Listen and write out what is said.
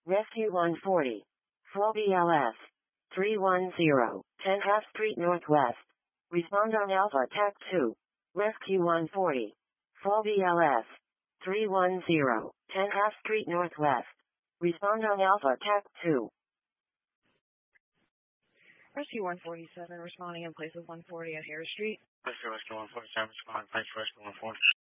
Rescue 140. Flow BLS. 310. 10 Half Street Northwest. Respond on Alpha TAC 2. Rescue 140. Flow BLS. 310. 10 Half Street Northwest. Respond on Alpha TAC 2. Rescue 147, responding in place of 140 at Harris Street. Rescue 147, responding in place of Rescue 140.